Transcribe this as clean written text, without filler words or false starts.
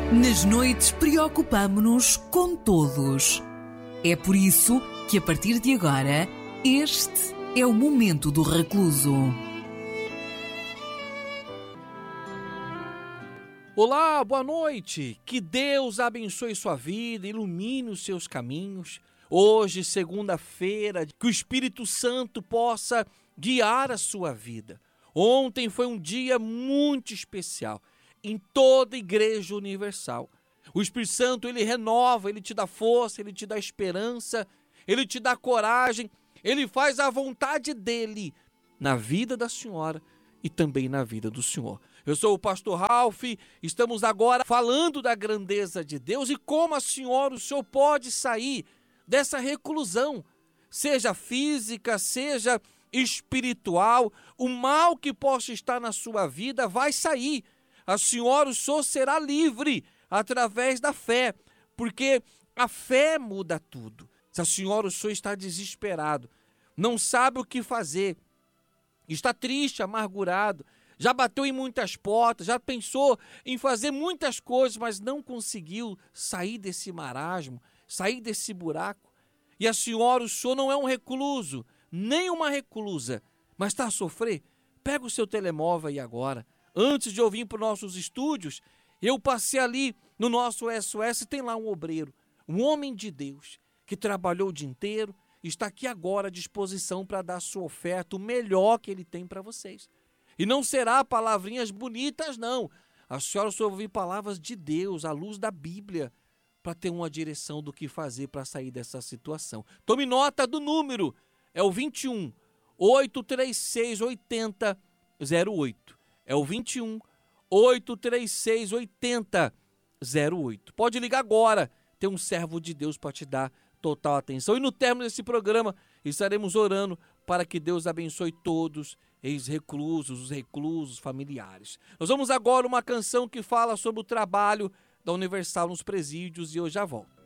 Nas noites preocupamo-nos com todos. É por isso que a partir de agora, este é o Momento do Recluso. Olá, boa noite. Que Deus abençoe sua vida, ilumine os seus caminhos. Hoje, segunda-feira, que o Espírito Santo possa guiar a sua vida. Ontem foi um dia muito especial em toda a Igreja Universal. O Espírito Santo, ele renova, ele te dá força, ele te dá esperança, ele te dá coragem, ele faz a vontade dele na vida da senhora e também na vida do senhor. Eu sou o pastor Ralph, estamos agora falando da grandeza de Deus e como a senhora, o senhor pode sair dessa reclusão, seja física, seja espiritual, o mal que possa estar na sua vida vai sair. A senhora, o senhor será livre através da fé, porque a fé muda tudo. Se a senhora, o senhor está desesperado, não sabe o que fazer, está triste, amargurado, já bateu em muitas portas, já pensou em fazer muitas coisas, mas não conseguiu sair desse marasmo, sair desse buraco. E a senhora, o senhor não é um recluso, nem uma reclusa, mas está a sofrer? Pega o seu telemóvel aí agora. Antes de eu vir para os nossos estúdios, eu passei ali no nosso SOS, tem lá um obreiro, um homem de Deus, que trabalhou o dia inteiro, está aqui agora à disposição para dar a sua oferta, o melhor que ele tem para vocês. E não será palavrinhas bonitas, não. A senhora só ouvir palavras de Deus, à luz da Bíblia, para ter uma direção do que fazer para sair dessa situação. Tome nota do número, é o 21 836 8008. É o 21 836 8008. Pode ligar agora, tem um servo de Deus para te dar total atenção. E no término desse programa, estaremos orando para que Deus abençoe todos, ex-reclusos, os reclusos, familiares. Nós vamos agora uma canção que fala sobre o trabalho da Universal nos presídios e eu já volto.